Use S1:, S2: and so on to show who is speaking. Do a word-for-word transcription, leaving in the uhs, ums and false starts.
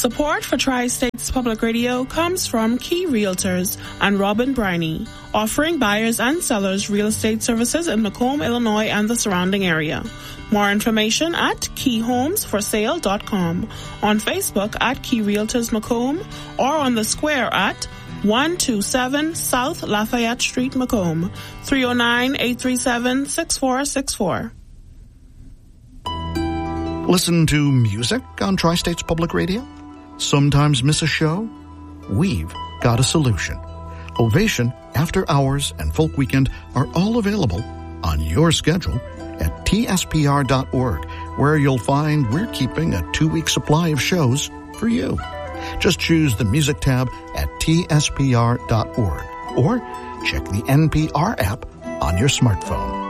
S1: Support for Tri-States Public Radio comes from Key Realtors and Robin Briney, offering buyers and sellers real estate services in Macomb, Illinois and the surrounding area. More information at key homes for sale dot com, on Facebook at Key Realtors Macomb, or on the square at one twenty-seven South Lafayette Street, Macomb, three oh nine, eight three seven, six four six four.
S2: Listen to music on Tri-States Public Radio? Sometimes miss a show? We've got a solution. Ovation, After Hours, and Folk Weekend are all available on your schedule at T S P R dot org, where you'll find we're keeping a two-week supply of shows for you. Just choose the music tab at T S P R dot org or check the N P R app on your smartphone.